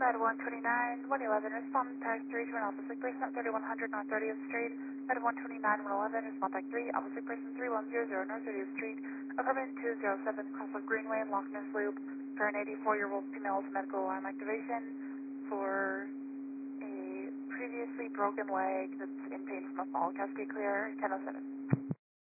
Med 129, 111, respond tag 3 to an opposite person at 3100 North 30th Street. Med 129, 111, respond tag 3, opposite person 3100 North 30th Street. Apartment 207, Crossville Greenway, Loch Ness Loop. For an 84-year-old female with medical alarm activation. For a previously broken leg that's in pain from a fall, Cascade Clear, 1007.